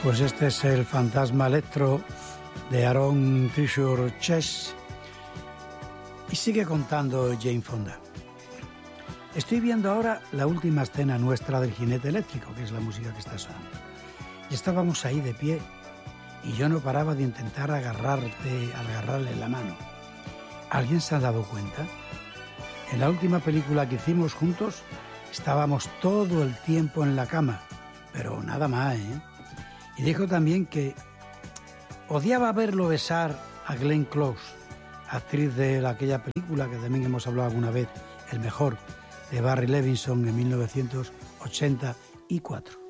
Pues este es el Fantasma Electro de Aaron Treasure Chess. Y sigue contando Jane Fonda. Estoy viendo ahora la última escena nuestra del Jinete Eléctrico, que es la música que está sonando. Y estábamos ahí de pie y yo no paraba de intentar agarrarle la mano. ¿Alguien se ha dado cuenta? En la última película que hicimos juntos estábamos todo el tiempo en la cama, pero nada más, ¿eh? Y dijo también que odiaba verlo besar a Glenn Close, actriz de aquella película que también hemos hablado alguna vez, El Mejor, de Barry Levinson en 1984.